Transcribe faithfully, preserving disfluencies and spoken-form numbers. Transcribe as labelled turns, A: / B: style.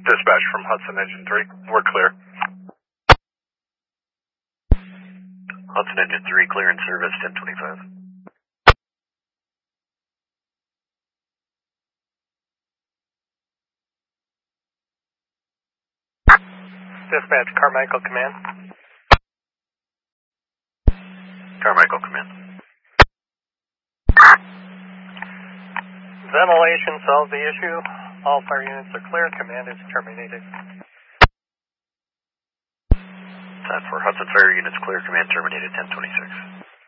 A: Dispatch from Hudson Engine three. We're clear.
B: Hudson Engine three, clear in service, ten twenty-five.
C: Dispatch, Carmichael Command.
B: Carmichael Command.
C: Ventilation solved the issue. All fire units are clear. Command is terminated.
B: Time for Hudson Fire Units clear, command terminated, ten twenty-six.